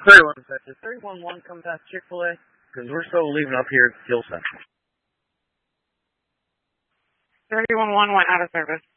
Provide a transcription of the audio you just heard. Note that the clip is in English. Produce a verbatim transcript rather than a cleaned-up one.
thirty-one Did thirty-one one come past Chick-fil-A? Because we're still leaving up here at Fuel Center. thirty-one one went out of service.